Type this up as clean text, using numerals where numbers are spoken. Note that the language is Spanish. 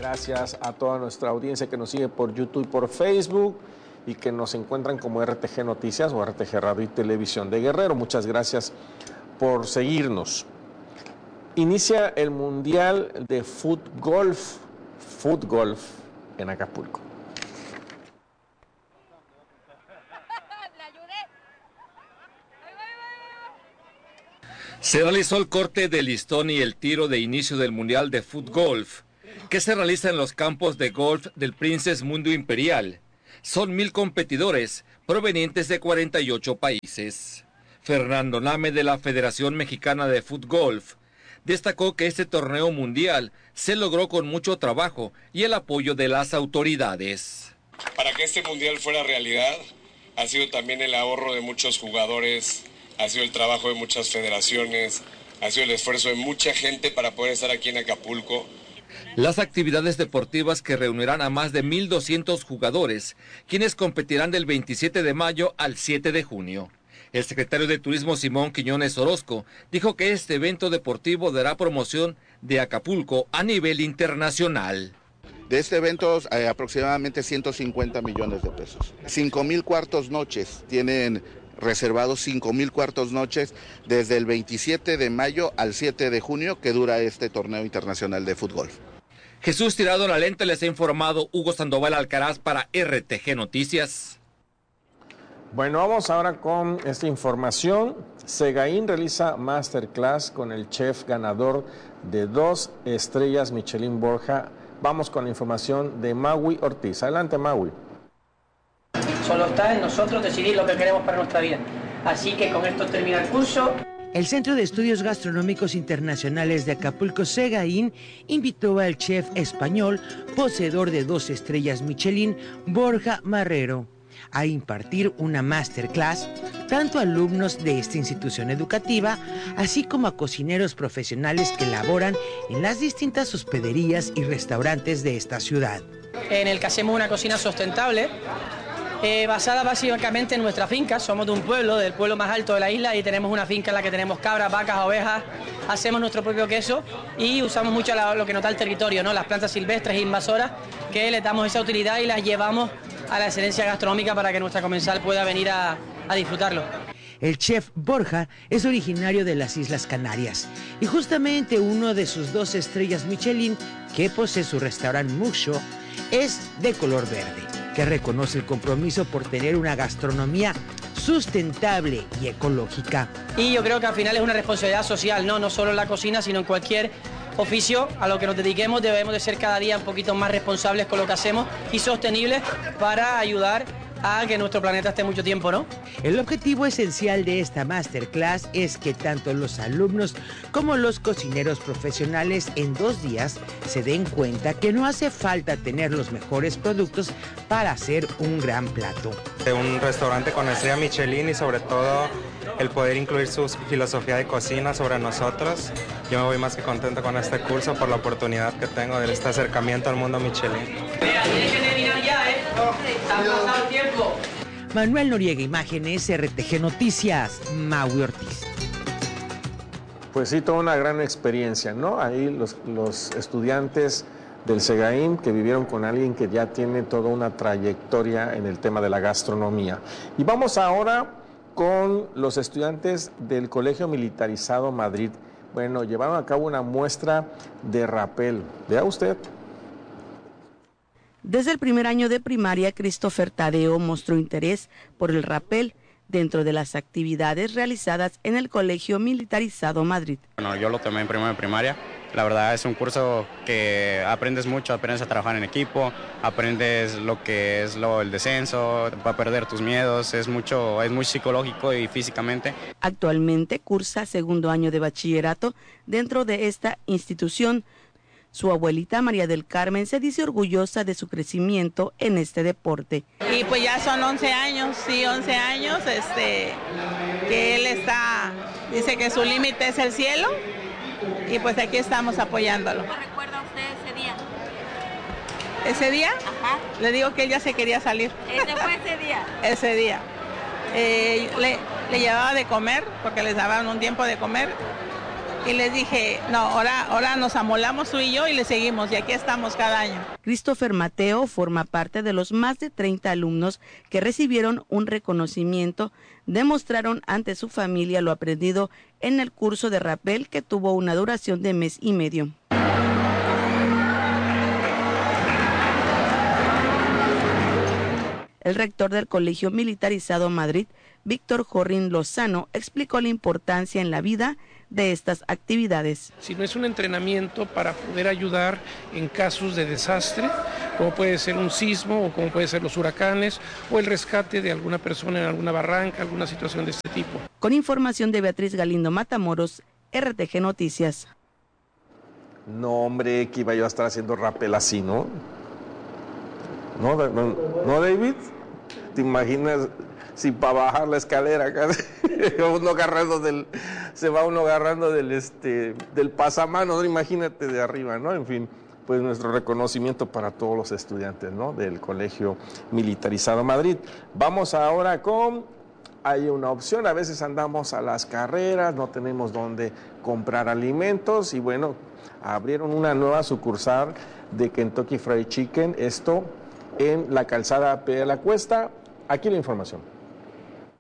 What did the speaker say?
Gracias a toda nuestra audiencia que nos sigue por YouTube y por Facebook y que nos encuentran como RTG Noticias o RTG Radio y Televisión de Guerrero. Muchas gracias por seguirnos. Inicia el Mundial de Fútbol en Acapulco. Se realizó el corte de listón y el tiro de inicio del Mundial de Fútbol, que se realiza en los campos de golf del Princess Mundo Imperial. Son 1000 competidores provenientes de 48 países. Fernando Name, de la Federación Mexicana de Fútbol, destacó que este torneo mundial se logró con mucho trabajo y el apoyo de las autoridades. Para que este mundial fuera realidad, ha sido también el ahorro de muchos jugadores, ha sido el trabajo de muchas federaciones, ha sido el esfuerzo de mucha gente para poder estar aquí en Acapulco. Las actividades deportivas que reunirán a más de 1,200 jugadores, quienes competirán del 27 de mayo al 7 de junio. El secretario de Turismo, Simón Quiñones Orozco, dijo que este evento deportivo dará promoción de Acapulco a nivel internacional. De este evento aproximadamente 150 millones de pesos. 5,000 cuartos noches, tienen reservados 5,000 cuartos noches desde el 27 de mayo al 7 de junio que dura este torneo internacional de fútbol. Jesús Tirado La Lente les ha informado Hugo Sandoval Alcaraz para RTG Noticias. Bueno, vamos ahora con esta información. Segaín realiza masterclass con el chef ganador de 2 estrellas Michelin Borja. Vamos con la información de Maui Ortiz. Adelante, Maui. Solo está en nosotros decidir lo que queremos para nuestra vida. Así que con esto termina el curso. El Centro de Estudios Gastronómicos Internacionales de Acapulco, Segaín, invitó al chef español, poseedor de 2 estrellas Michelin, Borja Marrero, a impartir una masterclass tanto a alumnos de esta institución educativa, así como a cocineros profesionales que laboran en las distintas hospederías y restaurantes de esta ciudad. En el que hacemos una cocina sustentable, basada básicamente en nuestra finca. Somos de un pueblo, del pueblo más alto de la isla, y tenemos una finca en la que tenemos cabras, vacas, ovejas, hacemos nuestro propio queso y usamos mucho lo que nos da el territorio, ¿no? Las plantas silvestres e invasoras, que le damos esa utilidad y las llevamos a la excelencia gastronómica para que nuestra comensal pueda venir a disfrutarlo. El chef Borja es originario de las Islas Canarias y justamente uno de sus 2 estrellas Michelin, que posee su restaurante Muxo, es de color verde, que reconoce el compromiso por tener una gastronomía sustentable y ecológica. Y yo creo que al final es una responsabilidad social, no solo en la cocina, sino en cualquier oficio a lo que nos dediquemos. Debemos de ser cada día un poquito más responsables con lo que hacemos y sostenibles para ayudar a que nuestro planeta esté mucho tiempo, ¿no? El objetivo esencial de esta masterclass es que tanto los alumnos como los cocineros profesionales en 2 días se den cuenta que no hace falta tener los mejores productos para hacer un gran plato. Un restaurante con estrella Michelin y sobre todo el poder incluir su filosofía de cocina sobre nosotros. Yo me voy más que contento con este curso por la oportunidad que tengo de este acercamiento al mundo Michelin. Tienes que terminar ya, ¿eh? Está pasado el tiempo. Manuel Noriega, Imágenes, RTG Noticias, Maui Ortiz. Pues sí, toda una gran experiencia, ¿no? Ahí los estudiantes del Segaín que vivieron con alguien que ya tiene toda una trayectoria en el tema de la gastronomía. Y vamos ahora con los estudiantes del Colegio Militarizado Madrid. Bueno, llevaron a cabo una muestra de rapel. Vea usted. Desde el primer año de primaria, Christopher Tadeo mostró interés por el rapel dentro de las actividades realizadas en el Colegio Militarizado Madrid. Bueno, yo lo tomé en primero de primaria. La verdad es un curso que aprendes mucho, aprendes a trabajar en equipo, aprendes lo que es el descenso, para perder tus miedos, es muy psicológico y físicamente. Actualmente cursa 2º año de bachillerato dentro de esta institución. Su abuelita María del Carmen se dice orgullosa de su crecimiento en este deporte. Y pues ya son 11 años, que él dice que su límite es el cielo y pues aquí estamos apoyándolo. ¿Cómo recuerda usted ese día? ¿Ese día? Ajá. Le digo que él ya se quería salir. ¿Ese fue ese día? Ese día. Le llevaba de comer, porque les daban un tiempo de comer. Y les dije, no, ahora nos amolamos tú y yo y le seguimos, y aquí estamos cada año. Christopher Mateo forma parte de los más de 30 alumnos que recibieron un reconocimiento, demostraron ante su familia lo aprendido en el curso de rappel que tuvo una duración de mes y medio. El rector del Colegio Militarizado Madrid, Víctor Jorrín Lozano, explicó la importancia en la vida de estas actividades. Si no es un entrenamiento para poder ayudar en casos de desastre, como puede ser un sismo o como puede ser los huracanes o el rescate de alguna persona en alguna barranca, alguna situación de este tipo. Con información de Beatriz Galindo Matamoros, RTG Noticias. No, hombre, que iba yo a estar haciendo rappel así, ¿no? ¿No, David? ¿Te imaginas si para bajar la escalera se va uno agarrando del pasamanos, ¿no? Imagínate de arriba, ¿no? En fin, pues nuestro reconocimiento para todos los estudiantes, ¿no? Del Colegio Militarizado Madrid. Vamos ahora hay una opción, a veces andamos a las carreras, no tenemos dónde comprar alimentos y bueno, abrieron una nueva sucursal de Kentucky Fried Chicken, esto en la calzada P de la Cuesta. Aquí la información.